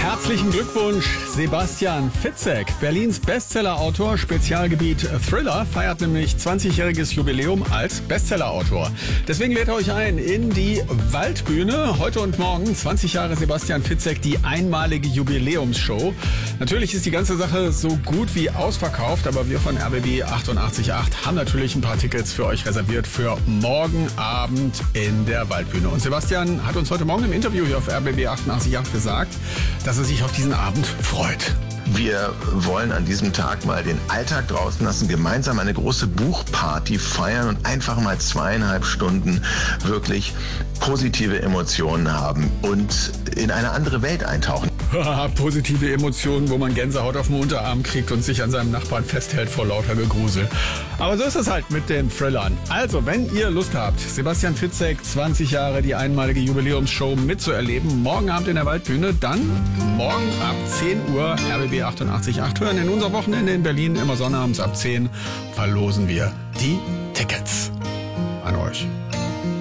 Herzlichen Glückwunsch, Sebastian Fitzek. Berlins Bestsellerautor, Spezialgebiet Thriller, feiert nämlich 20-jähriges Jubiläum als Bestsellerautor. Deswegen lädt er euch ein in die Waldbühne. Heute und morgen 20 Jahre Sebastian Fitzek, die einmalige Jubiläumsshow. Natürlich ist die ganze Sache so gut wie ausverkauft, aber wir von RBB 88.8 haben natürlich ein paar Tickets für euch reserviert für morgen Abend in der Waldbühne. Und Sebastian hat uns heute Morgen im Interview hier auf RBB 88.8 gesagt, dass er sich auf diesen Abend freut. Wir wollen an diesem Tag mal den Alltag draußen lassen, gemeinsam eine große Buchparty feiern und einfach mal 2,5 Stunden wirklich positive Emotionen haben und in eine andere Welt eintauchen. Positive Emotionen, wo man Gänsehaut auf dem Unterarm kriegt und sich an seinem Nachbarn festhält vor lauter Gegrusel. Aber so ist es halt mit den Thrillern. Also, wenn ihr Lust habt, Sebastian Fitzek 20 Jahre die einmalige Jubiläumsshow mitzuerleben, morgen Abend in der Waldbühne, dann morgen ab 10 Uhr RBB 88.8 hören. In unser Wochenende in Berlin, immer sonnabends ab 10, verlosen wir die Tickets an euch.